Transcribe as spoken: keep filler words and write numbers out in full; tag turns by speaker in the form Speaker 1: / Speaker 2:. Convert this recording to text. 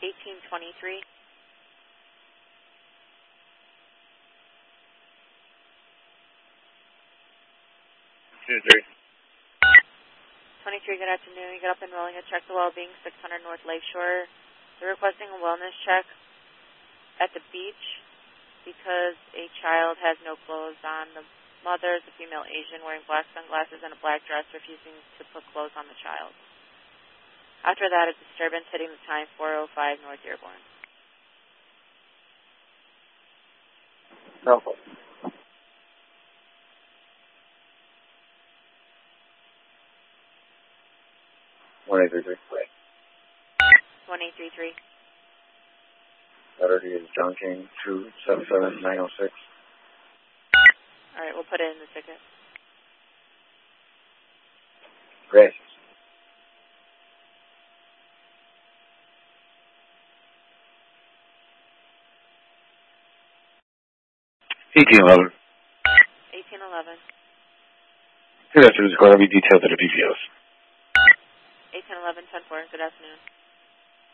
Speaker 1: eighteen twenty-three.
Speaker 2: twenty-three.
Speaker 1: twenty-three, good afternoon. You get up and rolling a check to well-being, six hundred North Lakeshore. They're requesting a wellness check at the beach because a child has no clothes on. The mother is a female Asian wearing black sunglasses and a black dress, refusing to put clothes on the child. After that, a disturbance hitting the time four oh five North Dearborn.
Speaker 2: No. one eight three three.
Speaker 1: one eight three three.
Speaker 2: Letter D is John King, two seven seven nine oh six.
Speaker 1: All right, we'll put it in the ticket.
Speaker 2: Gracias. eighteen eleven.
Speaker 1: eighteen eleven.
Speaker 2: Good afternoon, Squad. I'll be detailed at the B P Os.
Speaker 1: eighteen eleven ten four, good afternoon.